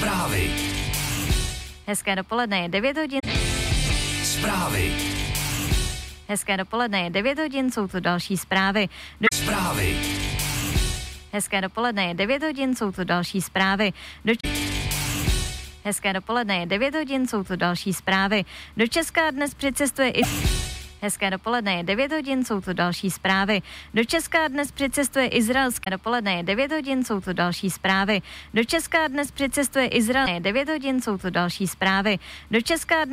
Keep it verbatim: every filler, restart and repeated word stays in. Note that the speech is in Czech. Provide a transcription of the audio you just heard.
Zprávy. Hezké dopoledne, je devět hodin. Zprávy. Hezké dopoledne, je devět hodin, jsou tu další zprávy. Do... Zprávy. Hezké dopoledne, je devět hodin, jsou tu další zprávy. Do... Hezké dopoledne, je devět hodin, jsou tu další zprávy. Do Česka dnes přicestuje i... Hezké dopoledne, je devět hodin, jsou tu další zprávy. Do Česka dnes přicestuje izraelské dopoledne, je devět hodin, jsou tu další zprávy. Do Česka dnes přicestuje Izrael, je devět hodin, jsou tu další zprávy. Do Česka dnes